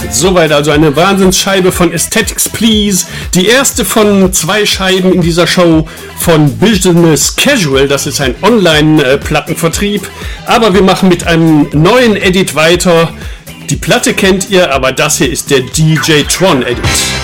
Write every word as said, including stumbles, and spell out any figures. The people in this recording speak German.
Soweit also eine Wahnsinnsscheibe von Aesthetics Please. Die erste von zwei Scheiben in dieser Show von Business Casual. Das ist ein Online-Plattenvertrieb. Aber wir machen mit einem neuen Edit weiter. Die Platte kennt ihr, aber das hier ist der D J Tron Edit.